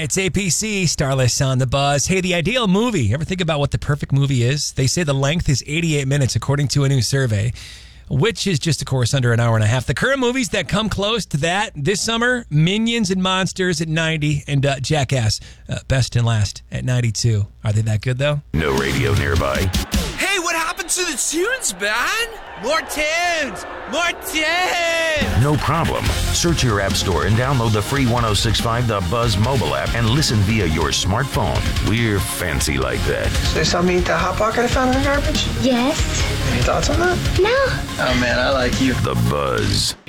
It's APC, Starless on the Buzz. Hey, the ideal movie. Ever think about what the perfect movie is? They say the length is 88 minutes, according to a new survey, which is just, of course, under an hour and a half. The current movies that come close to that this summer, Minions and Monsters at 90, and Jackass, best and last at 92. Are they that good, though? No radio nearby. Hey, what happened to the tunes, man? More tunes! More tunes! No problem. Search your app store and download the free 106.5 The Buzz mobile app and listen via your smartphone. We're fancy like that. So you saw me eat that Hot Pocket I found in the garbage? Yes. Any thoughts on that? No. Oh, man, I like you. The Buzz.